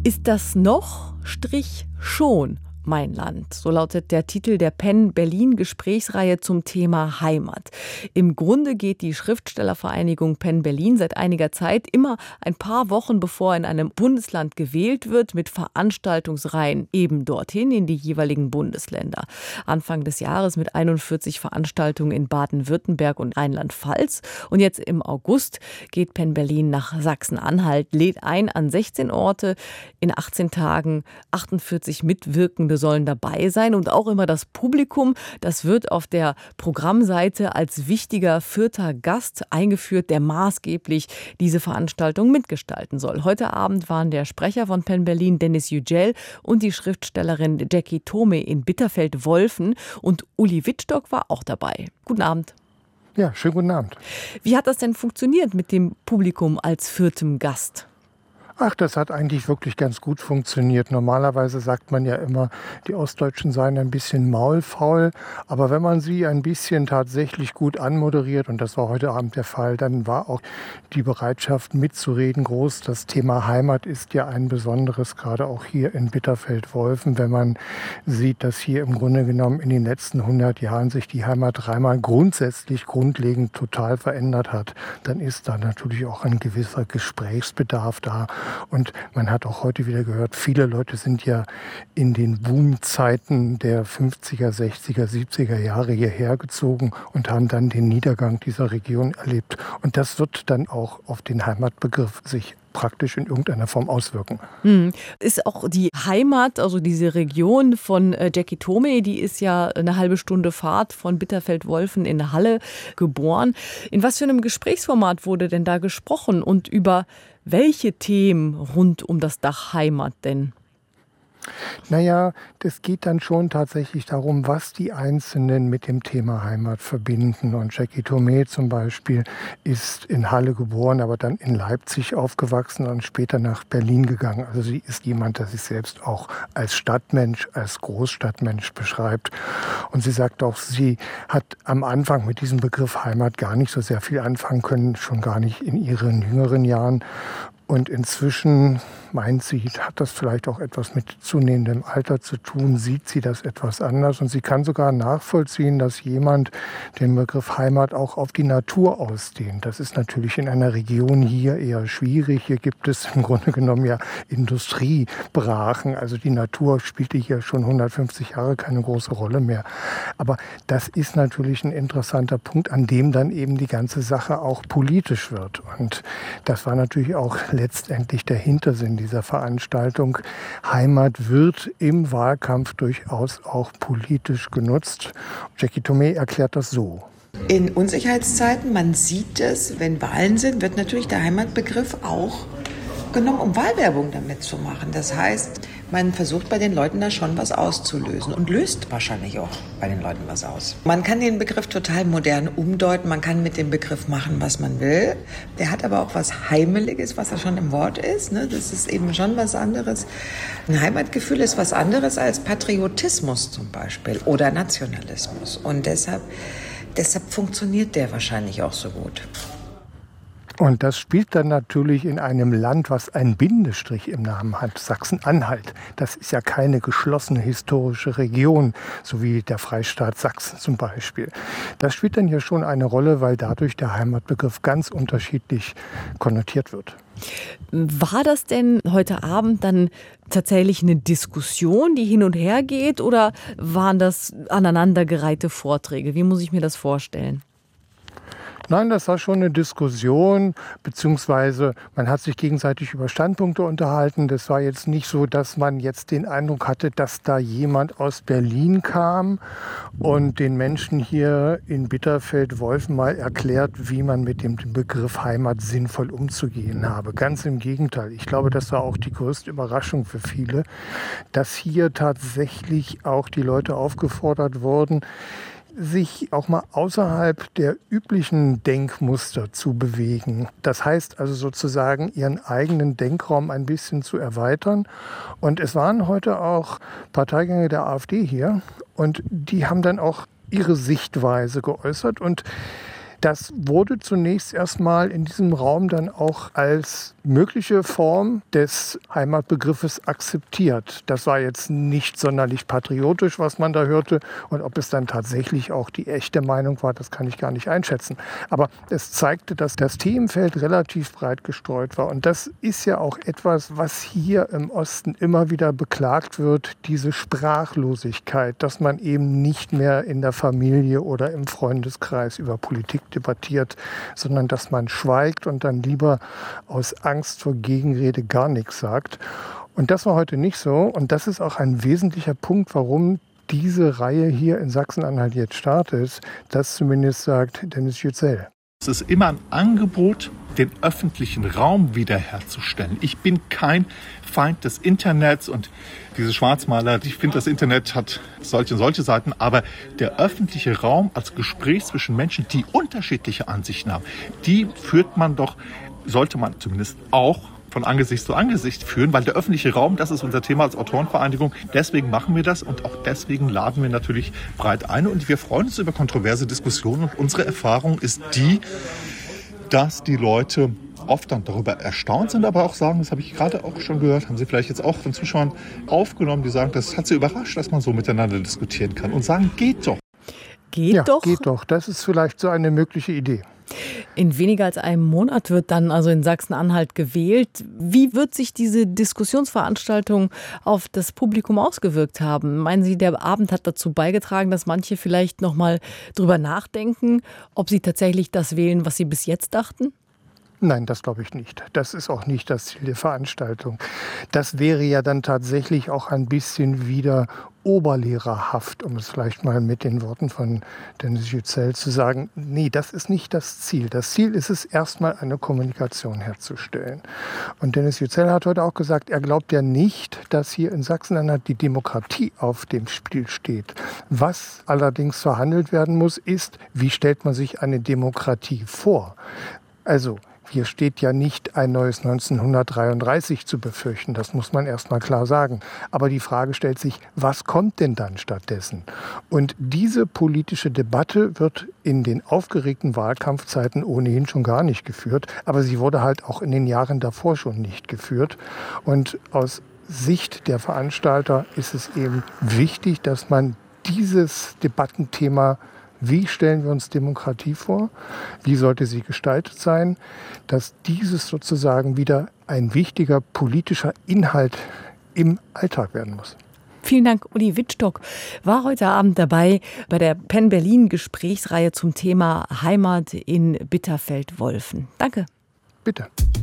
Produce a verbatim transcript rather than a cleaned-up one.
Ist das noch, Strich, schon mein Land? So lautet der Titel der Penn-Berlin-Gesprächsreihe zum Thema Heimat. Im Grunde geht die Schriftstellervereinigung Penn-Berlin seit einiger Zeit immer ein paar Wochen bevor in einem Bundesland gewählt wird, mit Veranstaltungsreihen eben dorthin in die jeweiligen Bundesländer. Anfang des Jahres mit einundvierzig Veranstaltungen in Baden-Württemberg und Rheinland-Pfalz. Und jetzt im August geht Penn-Berlin nach Sachsen-Anhalt, lädt ein an sechzehn Orte in achtzehn Tagen, achtundvierzig Mitwirkende sollen dabei sein und auch immer das Publikum, das wird auf der Programmseite als wichtiger vierter Gast eingeführt, der maßgeblich diese Veranstaltung mitgestalten soll. Heute Abend waren der Sprecher von Penn-Berlin, Dennis Yücel, und die Schriftstellerin Jackie Tome in Bitterfeld-Wolfen, und Uli Wittstock war auch dabei. Guten Abend. Ja, schönen guten Abend. Wie hat das denn funktioniert mit dem Publikum als viertem Gast? Ach, das hat eigentlich wirklich ganz gut funktioniert. Normalerweise sagt man ja immer, die Ostdeutschen seien ein bisschen maulfaul. Aber wenn man sie ein bisschen tatsächlich gut anmoderiert, und das war heute Abend der Fall, dann war auch die Bereitschaft mitzureden groß. Das Thema Heimat ist ja ein besonderes, gerade auch hier in Bitterfeld-Wolfen. Wenn man sieht, dass hier im Grunde genommen in den letzten hundert Jahren sich die Heimat dreimal grundsätzlich, grundlegend total verändert hat, dann ist da natürlich auch ein gewisser Gesprächsbedarf da. Und man hat auch heute wieder gehört, viele Leute sind ja in den Boomzeiten der fünfziger, sechziger, siebziger Jahre hierher gezogen und haben dann den Niedergang dieser Region erlebt. Und das wird dann auch auf den Heimatbegriff sich praktisch in irgendeiner Form auswirken. Hm. Ist auch die Heimat, also diese Region von äh, Jackie Tome, die ist ja eine halbe Stunde Fahrt von Bitterfeld-Wolfen in Halle geboren. In was für einem Gesprächsformat wurde denn da gesprochen und über welche Themen rund um das Dach Heimat denn? Naja, das geht dann schon tatsächlich darum, was die Einzelnen mit dem Thema Heimat verbinden. Und Jackie Tome zum Beispiel ist in Halle geboren, aber dann in Leipzig aufgewachsen und später nach Berlin gegangen. Also sie ist jemand, der sich selbst auch als Stadtmensch, als Großstadtmensch beschreibt. Und sie sagt auch, sie hat am Anfang mit diesem Begriff Heimat gar nicht so sehr viel anfangen können, schon gar nicht in ihren jüngeren Jahren. Und inzwischen meint sie, hat das vielleicht auch etwas mit zunehmendem Alter zu tun, sieht sie das etwas anders. Und sie kann sogar nachvollziehen, dass jemand den Begriff Heimat auch auf die Natur ausdehnt. Das ist natürlich in einer Region hier eher schwierig. Hier gibt es im Grunde genommen ja Industriebrachen. Also die Natur spielte hier schon hundertfünfzig Jahre keine große Rolle mehr. Aber das ist natürlich ein interessanter Punkt, an dem dann eben die ganze Sache auch politisch wird. Und das war natürlich auch letztendlich der Hintersinn dieser Veranstaltung. Heimat wird im Wahlkampf durchaus auch politisch genutzt. Jackie Tome erklärt das so. In Unsicherheitszeiten, man sieht es, wenn Wahlen sind, wird natürlich der Heimatbegriff auch genommen, um Wahlwerbung damit zu machen. Das heißt, man versucht bei den Leuten da schon was auszulösen und löst wahrscheinlich auch bei den Leuten was aus. Man kann den Begriff total modern umdeuten, man kann mit dem Begriff machen, was man will. Der hat aber auch was Heimeliges, was ja schon im Wort ist. Ne? Das ist eben schon was anderes. Ein Heimatgefühl ist was anderes als Patriotismus zum Beispiel oder Nationalismus. Und deshalb, deshalb funktioniert der wahrscheinlich auch so gut. Und das spielt dann natürlich in einem Land, was einen Bindestrich im Namen hat, Sachsen-Anhalt. Das ist ja keine geschlossene historische Region, so wie der Freistaat Sachsen zum Beispiel. Das spielt dann hier schon eine Rolle, weil dadurch der Heimatbegriff ganz unterschiedlich konnotiert wird. War das denn heute Abend dann tatsächlich eine Diskussion, die hin und her geht, oder waren das aneinandergereihte Vorträge? Wie muss ich mir das vorstellen? Nein, das war schon eine Diskussion, beziehungsweise man hat sich gegenseitig über Standpunkte unterhalten. Das war jetzt nicht so, dass man jetzt den Eindruck hatte, dass da jemand aus Berlin kam und den Menschen hier in Bitterfeld-Wolfen mal erklärt, wie man mit dem Begriff Heimat sinnvoll umzugehen habe. Ganz im Gegenteil. Ich glaube, das war auch die größte Überraschung für viele, dass hier tatsächlich auch die Leute aufgefordert wurden, sich auch mal außerhalb der üblichen Denkmuster zu bewegen. Das heißt also sozusagen, ihren eigenen Denkraum ein bisschen zu erweitern. Und es waren heute auch Parteigänger der AfD hier und die haben dann auch ihre Sichtweise geäußert. Und das wurde zunächst erstmal in diesem Raum dann auch als mögliche Form des Heimatbegriffes akzeptiert. Das war jetzt nicht sonderlich patriotisch, was man da hörte. Und ob es dann tatsächlich auch die echte Meinung war, das kann ich gar nicht einschätzen. Aber es zeigte, dass das Themenfeld relativ breit gestreut war. Und das ist ja auch etwas, was hier im Osten immer wieder beklagt wird, diese Sprachlosigkeit, dass man eben nicht mehr in der Familie oder im Freundeskreis über Politik debattiert, sondern dass man schweigt und dann lieber aus Angst vor Gegenrede gar nichts sagt. Und das war heute nicht so. Und das ist auch ein wesentlicher Punkt, warum diese Reihe hier in Sachsen-Anhalt jetzt startet. Das zumindest sagt Dennis Yücel. Es ist immer ein Angebot, den öffentlichen Raum wiederherzustellen. Ich bin kein Feind des Internets und diese Schwarzmaler, ich finde, das Internet hat solche und solche Seiten, aber der öffentliche Raum als Gespräch zwischen Menschen, die unterschiedliche Ansichten haben, die führt man doch, sollte man zumindest auch von Angesicht zu Angesicht führen, weil der öffentliche Raum, das ist unser Thema als Autorenvereinigung, deswegen machen wir das und auch deswegen laden wir natürlich breit ein und wir freuen uns über kontroverse Diskussionen und unsere Erfahrung ist die, dass die Leute oft dann darüber erstaunt sind, aber auch sagen, das habe ich gerade auch schon gehört, haben Sie vielleicht jetzt auch von Zuschauern aufgenommen, die sagen, das hat sie überrascht, dass man so miteinander diskutieren kann und sagen, geht doch. Geht ja, doch? Geht doch. Das ist vielleicht so eine mögliche Idee. In weniger als einem Monat wird dann also in Sachsen-Anhalt gewählt. Wie wird sich diese Diskussionsveranstaltung auf das Publikum ausgewirkt haben? Meinen Sie, der Abend hat dazu beigetragen, dass manche vielleicht noch mal drüber nachdenken, ob sie tatsächlich das wählen, was sie bis jetzt dachten? Nein, das glaube ich nicht. Das ist auch nicht das Ziel der Veranstaltung. Das wäre ja dann tatsächlich auch ein bisschen wieder oberlehrerhaft, um es vielleicht mal mit den Worten von Dennis Yücel zu sagen. Nee, das ist nicht das Ziel. Das Ziel ist es, erstmal eine Kommunikation herzustellen. Und Dennis Yücel hat heute auch gesagt, er glaubt ja nicht, dass hier in Sachsen-Anhalt die Demokratie auf dem Spiel steht. Was allerdings verhandelt werden muss, ist, wie stellt man sich eine Demokratie vor? Also, hier steht ja nicht ein neues neunzehnhundertdreiunddreißig zu befürchten, das muss man erst mal klar sagen. Aber die Frage stellt sich, was kommt denn dann stattdessen? Und diese politische Debatte wird in den aufgeregten Wahlkampfzeiten ohnehin schon gar nicht geführt, aber sie wurde halt auch in den Jahren davor schon nicht geführt. Und aus Sicht der Veranstalter ist es eben wichtig, dass man dieses Debattenthema, wie stellen wir uns Demokratie vor? Wie sollte sie gestaltet sein? Dass dieses sozusagen wieder ein wichtiger politischer Inhalt im Alltag werden muss. Vielen Dank, Uli Wittstock war heute Abend dabei bei der Penn Berlin Gesprächsreihe zum Thema Heimat in Bitterfeld-Wolfen. Danke. Bitte.